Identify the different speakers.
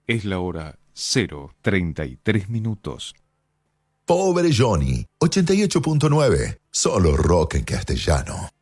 Speaker 1: Es la hora 0:33.
Speaker 2: Pobre Johnny, 88.9, solo rock en castellano.